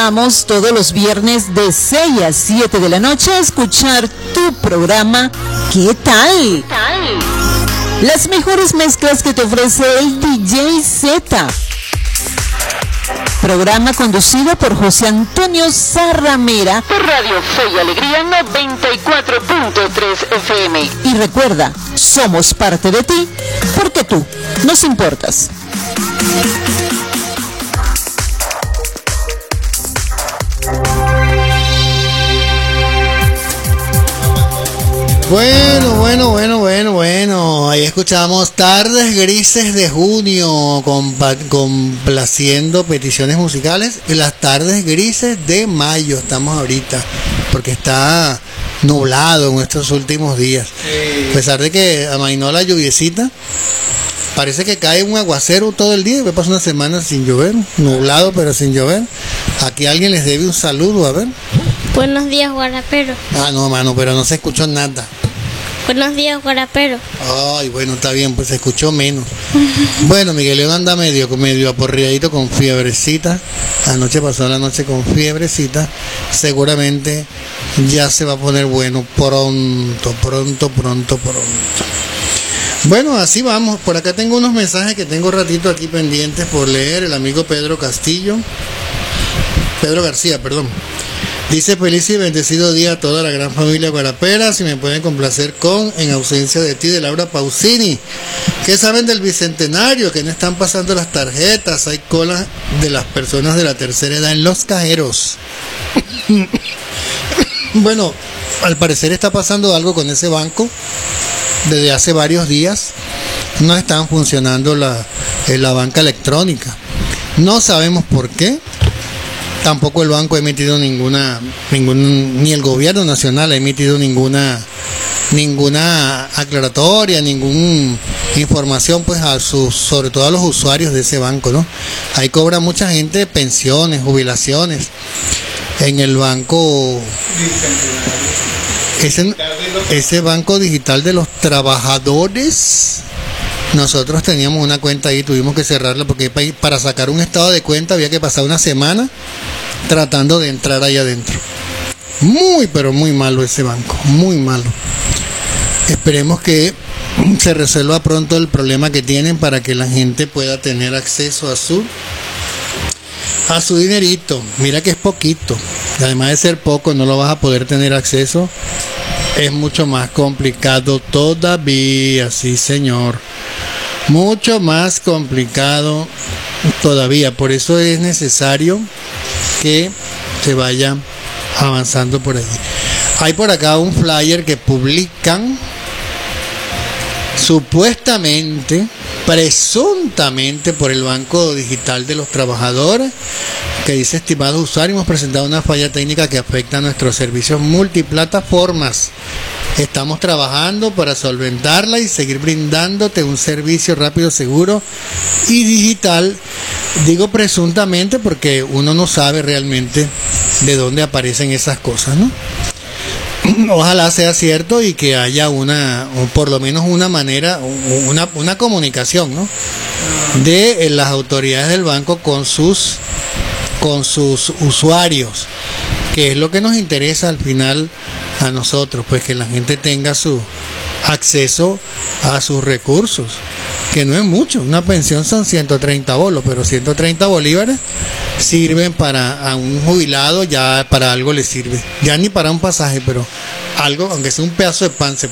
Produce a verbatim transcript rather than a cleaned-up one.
invitamos todos los viernes de seis a siete de la noche a escuchar tu programa ¿Qué tal? ¿Qué tal? Las mejores mezclas que te ofrece el D J Z. Programa conducido por José Antonio Zarramera por Radio Fe y Alegría noventa y cuatro punto tres F M. Y recuerda, somos parte de ti porque tú nos importas. Bueno, bueno, bueno, bueno, bueno. Ahí escuchamos Tardes Grises de Junio, compa- complaciendo peticiones musicales. Y las Tardes Grises de Mayo estamos ahorita, porque está nublado en estos últimos días. Sí. A pesar de que amainó la lluviecita, parece que cae un aguacero todo el día. Me pasa una semana sin llover, nublado pero sin llover. Aquí alguien les debe un saludo, a ver. Buenos días, guarapero. Ah, no, mano, pero no se escuchó nada. Buenos días, guarapero. Ay, bueno, está bien, pues se escuchó menos. Bueno, Miguel León anda medio, medio aporreadito con fiebrecita. Anoche pasó la noche con fiebrecita. Seguramente ya se va a poner bueno pronto, pronto, pronto, pronto. Bueno, así vamos. Por acá tengo unos mensajes que tengo ratito aquí pendientes por leer. El amigo Pedro Castillo. Pedro García, perdón. Dice: feliz y bendecido día a toda la gran familia guarapera. Si me pueden complacer con En ausencia de ti, de Laura Pausini. ¿Qué saben del bicentenario? Que no están pasando las tarjetas. Hay colas de las personas de la tercera edad en los cajeros. Bueno, al parecer está pasando algo con ese banco. Desde hace varios días no están funcionando la, la banca electrónica. No sabemos por qué. Tampoco el banco ha emitido ninguna, ningún, ni el gobierno nacional ha emitido ninguna, ninguna aclaratoria, ninguna información, pues, a sus, sobre todo a los usuarios de ese banco, ¿no? Ahí cobra mucha gente pensiones, jubilaciones. En el banco, ese, ese banco digital de los trabajadores. Nosotros teníamos una cuenta ahí, tuvimos que cerrarla porque para sacar un estado de cuenta había que pasar una semana tratando de entrar ahí adentro. Muy, pero muy malo ese banco, muy malo. Esperemos que se resuelva pronto el problema que tienen para que la gente pueda tener acceso a su a su dinerito. Mira que es poquito, además de ser poco, no lo vas a poder tener acceso. Es mucho más complicado todavía, sí señor. Mucho más complicado todavía. Por eso es necesario que se vaya avanzando por allí. Hay por acá un flyer que publican supuestamente, presuntamente por el Banco Digital de los Trabajadores, que dice: estimados usuarios, hemos presentado una falla técnica que afecta a nuestros servicios multiplataformas. Estamos trabajando para solventarla y seguir brindándote un servicio rápido, seguro y digital. Digo presuntamente porque uno no sabe realmente de dónde aparecen esas cosas, ¿no? Ojalá sea cierto y que haya una, o por lo menos una manera, una, una comunicación, ¿no?, de las autoridades del banco con sus, con sus usuarios, que es lo que nos interesa al final a nosotros, pues que la gente tenga su acceso a sus recursos, que no es mucho. Una pensión son ciento treinta bolos, pero ciento treinta bolívares sirven para a un jubilado, ya para algo le sirve, ya ni para un pasaje, pero algo, aunque sea un pedazo de pan se